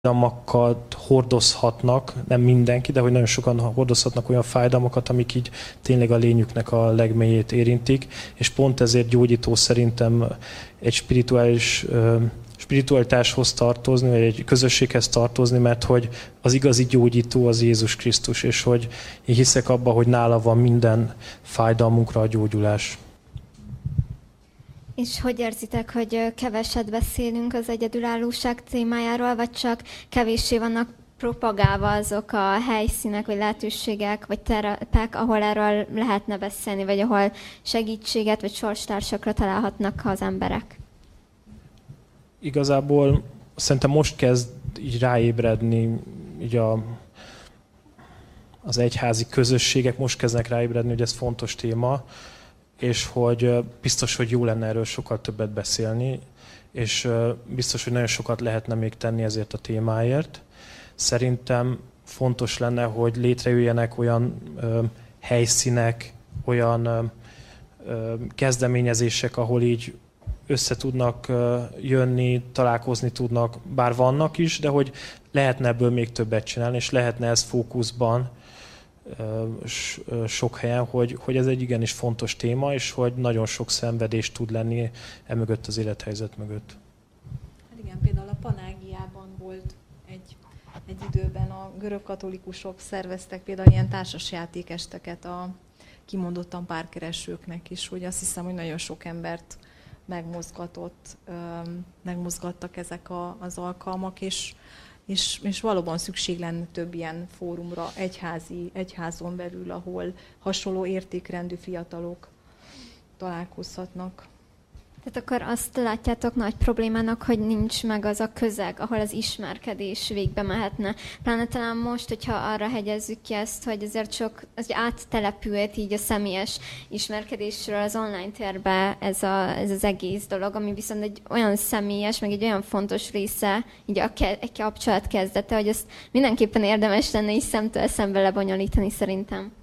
fájdalmakat hordozhatnak, nem mindenki, de hogy nagyon sokan hordozhatnak olyan fájdalmakat, amik így tényleg a lényüknek a legmélyét érintik, és pont ezért gyógyító szerintem egy spiritualitáshoz tartozni, vagy egy közösséghez tartozni, mert hogy az igazi gyógyító az Jézus Krisztus, és hogy én hiszek abba, hogy nála van minden fájdalmunkra a gyógyulás. És hogy érzitek, hogy keveset beszélünk az egyedülállóság témájáról, vagy csak kevéssé vannak propagálva azok a helyszínek, vagy lehetőségek, vagy terepek, ahol erről lehetne beszélni, vagy ahol segítséget, vagy sorstársakra találhatnak az emberek? Igazából szerintem most kezd így ráébredni, így az egyházi közösségek most kezdnek ráébredni, hogy ez fontos téma, és hogy biztos, hogy jó lenne erről sokkal többet beszélni, és biztos, hogy nagyon sokat lehetne még tenni ezért a témáért. Szerintem fontos lenne, hogy létrejöjjenek olyan helyszínek, olyan kezdeményezések, ahol így össze tudnak jönni, találkozni tudnak, bár vannak is, de hogy lehetne ebből még többet csinálni, és lehetne ez fókuszban sok helyen, hogy ez egy igenis fontos téma, és hogy nagyon sok szenvedés tud lenni emögött az élethelyzet mögött. Hát igen, például a Panágiában volt egy időben a görög katolikusok szerveztek például ilyen társasjátékesteket a kimondottan párkeresőknek is, hogy azt hiszem, hogy nagyon sok embert megmozgattak ezek az alkalmak, és valóban szükség lenne több ilyen fórumra, egyházon belül, ahol hasonló értékrendű fiatalok találkozhatnak. Tehát akkor azt látjátok nagy problémának, hogy nincs meg az a közeg, ahol az ismerkedés végbe mehetne. Pláne talán most, hogyha arra hegyezzük ki ezt, hogy azért sok az áttelepült így a személyes ismerkedésről az online térbe ez az egész dolog, ami viszont egy olyan személyes, meg egy olyan fontos része, így egy kapcsolat kezdete, hogy ezt mindenképpen érdemes lenne így szemtől szembe lebonyolítani szerintem.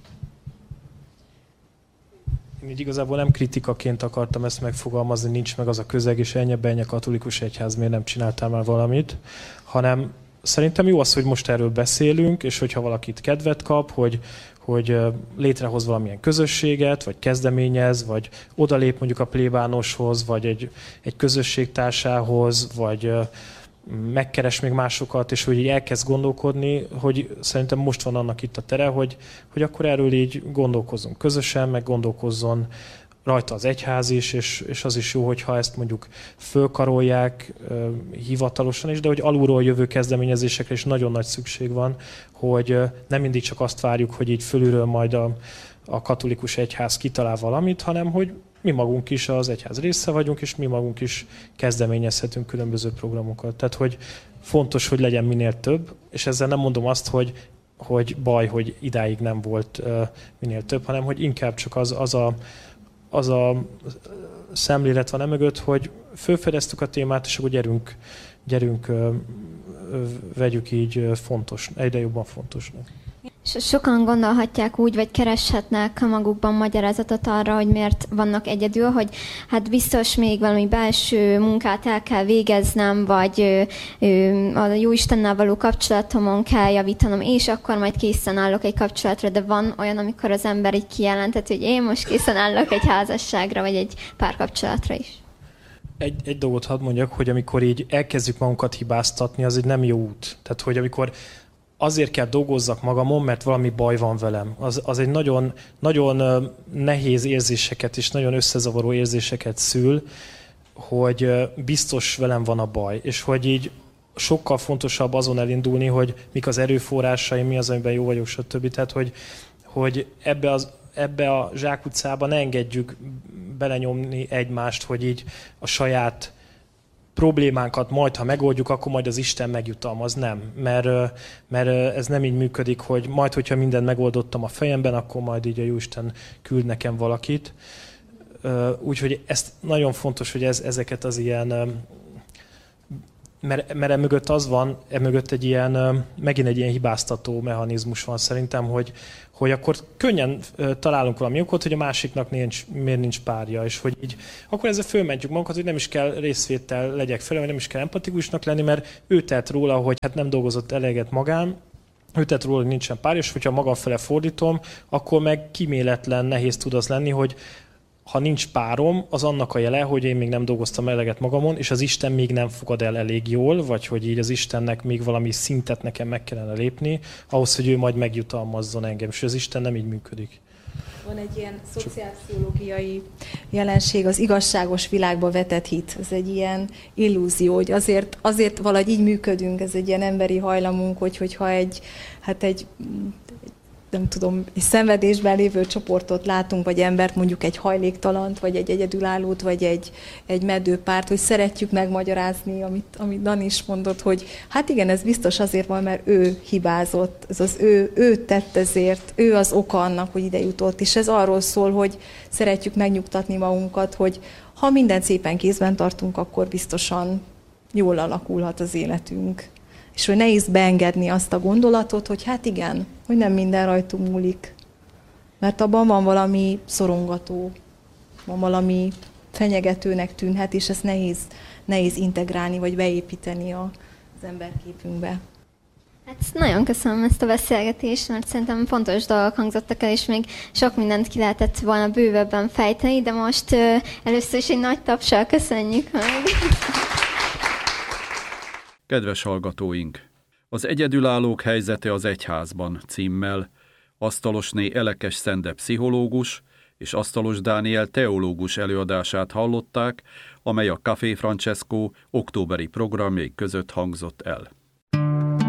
Én így igazából nem kritikaként akartam ezt megfogalmazni, nincs meg az a közeg, és ennyi katolikus egyház, miért nem csináltál már valamit, hanem szerintem jó az, hogy most erről beszélünk, és hogyha valakit kedvet kap, hogy létrehoz valamilyen közösséget, vagy kezdeményez, vagy odalép mondjuk a plébánoshoz, vagy egy közösségtársához, vagy megkeres még másokat, és hogy így elkezd gondolkodni, hogy szerintem most van annak itt a tere, hogy akkor erről így gondolkozzunk közösen, meg gondolkozzon rajta az egyház is, és az is jó, hogyha ezt mondjuk fölkarolják hivatalosan is, de hogy alulról jövő kezdeményezésekre is nagyon nagy szükség van, hogy nem mindig csak azt várjuk, hogy így fölülről majd a katolikus egyház kitalál valamit, hanem hogy mi magunk is az egyház része vagyunk, és mi magunk is kezdeményezhetünk különböző programokat. Tehát, hogy fontos, hogy legyen minél több, és ezzel nem mondom azt, hogy baj, hogy idáig nem volt minél több, hanem hogy inkább csak az a szemlélet van emögött, hogy felfedeztük a témát, és akkor gyerünk vegyük így egyre jobban fontosnak. És sokan gondolhatják úgy, vagy kereshetnek magukban magyarázatot arra, hogy miért vannak egyedül, hogy hát biztos még valami belső munkát el kell végeznem, vagy a Jóistennel való kapcsolatomon kell javítanom, és akkor majd készen állok egy kapcsolatra, de van olyan, amikor az ember így kijelentett, hogy én most készen állok egy házasságra, vagy egy párkapcsolatra is. Egy dolgot hadd mondjak, hogy amikor így elkezdjük magunkat hibáztatni, az egy nem jó út. Tehát, hogy amikor azért kell dolgozzak magamon, mert valami baj van velem. Az egy nagyon, nagyon nehéz érzéseket és nagyon összezavaró érzéseket szül, hogy biztos velem van a baj. És hogy így sokkal fontosabb azon elindulni, hogy mik az erőforrásaim, mi az, amiben jó vagyok, stb. Tehát, hogy ebbe a zsákutcába ne engedjük belenyomni egymást, hogy így a saját problémánkat majd, ha megoldjuk, akkor majd az Isten megjutalmaz. Nem. Mert ez nem így működik, hogy majd, hogyha mindent megoldottam a fejemben, akkor majd így a Jóisten küld nekem valakit. Úgyhogy ezt nagyon fontos, hogy ezeket az ilyen mert emögött az van, emögött egy ilyen, megint egy ilyen hibáztató mechanizmus van szerintem, hogy akkor könnyen találunk valami okot, hogy a másiknak miért nincs párja, és hogy így, akkor ezzel fölmentjük magunkat, hogy nem is kell részvétel legyek fel, vagy nem is kell empatikusnak lenni, mert ő tett róla, hogy hát nem dolgozott eleget magán, ő tett róla, hogy nincsen párja, és hogyha magam fele fordítom, akkor meg kíméletlen, nehéz tud az lenni, hogy ha nincs párom, az annak a jele, hogy én még nem dolgoztam eleget magamon, és az Isten még nem fogad el elég jól, vagy hogy így az Istennek még valami szintet nekem meg kellene lépni, ahhoz, hogy ő majd megjutalmazzon engem, és az Isten nem így működik. Van egy ilyen szociálpszichológiai jelenség, az igazságos világba vetett hit. Ez egy ilyen illúzió, hogy azért valahogy így működünk, ez egy ilyen emberi hajlamunk, hogyha egy nem tudom, egy szenvedésben lévő csoportot látunk, vagy embert, mondjuk egy hajléktalant, vagy egy egyedülállót, vagy egy meddőpárt, hogy szeretjük megmagyarázni, amit Dan is mondott, hogy hát igen, ez biztos azért van, mert ő hibázott, ez az ő tett ezért, ő az oka annak, hogy ide jutott, és ez arról szól, hogy szeretjük megnyugtatni magunkat, hogy ha mindent szépen kézben tartunk, akkor biztosan jól alakulhat az életünk. És hogy nehéz beengedni azt a gondolatot, hogy hát igen, hogy nem minden rajtunk múlik. Mert abban van valami szorongató, van valami fenyegetőnek tűnhet, és ezt nehéz integrálni, vagy beépíteni az emberképünkbe. Hát nagyon köszönöm ezt a beszélgetést, mert szerintem fontos dolgok hangzottak el, és még sok mindent ki lehetett volna bővebben fejteni, de most először is egy nagy tapssal köszönjük meg. Kedves hallgatóink! Az egyedülállók helyzete az egyházban címmel Asztalosné Elekes Szende pszichológus és Asztalos Dániel teológus előadását hallották, amely a Café Francesco októberi programjai között hangzott el.